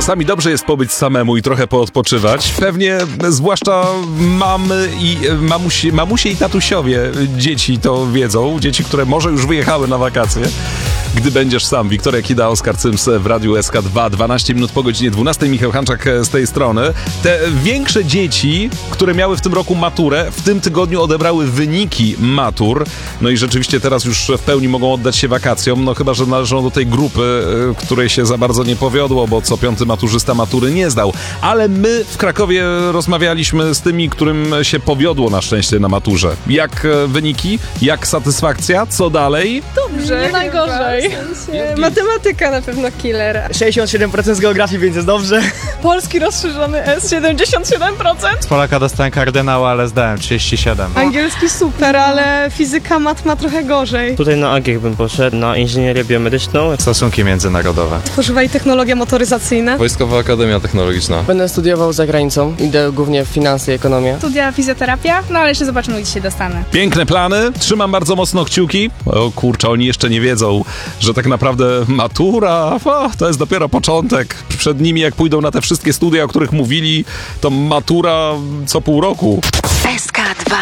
Czasami dobrze jest pobyć samemu i trochę poodpoczywać. Pewnie zwłaszcza mamy i mamusie i tatusiowie dzieci to wiedzą. Dzieci, które może już wyjechały na wakacje. Gdy będziesz sam. Wiktoria Kida, Oskar Cyms w Radiu SK2. 12 minut po godzinie 12. Michał Hanczak z tej strony. Te większe dzieci, które miały w tym roku maturę, w tym tygodniu odebrały wyniki matur. No i rzeczywiście teraz już w pełni mogą oddać się wakacjom. No chyba, że należą do tej grupy, której się za bardzo nie powiodło, bo co piąty maturzysta matury nie zdał. Ale my w Krakowie rozmawialiśmy z tymi, którym się powiodło na szczęście na maturze. Jak wyniki? Jak satysfakcja? Co dalej? Dobrze, nie najgorzej. W sensie matematyka na pewno killer. 67% z geografii, więc jest dobrze. Polski rozszerzony S 77%. Z Polaka dostałem kardynała, ale zdałem 37. Angielski super, ale fizyka, matma trochę gorzej. Tutaj na AGH bym poszedł, na inżynierię biomedyczną. Stosunki międzynarodowe. Tworzywa i technologia motoryzacyjna. Wojskowa Akademia Technologiczna. Będę studiował za granicą, idę głównie w finanse i ekonomię. Studia fizjoterapia, no ale jeszcze zobaczymy, gdzie się dostanę. Piękne plany, trzymam bardzo mocno kciuki. O kurczę, oni jeszcze nie wiedzą, że tak naprawdę matura to jest dopiero początek. Przed nimi, jak pójdą na te wszystkie studia, o których mówili, to matura co pół roku. SK2.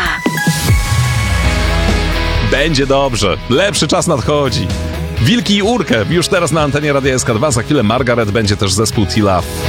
Będzie dobrze, lepszy czas nadchodzi. Wilki i Urkę już teraz na antenie Radia SK2, za chwilę Margaret, będzie też zespół T-Love.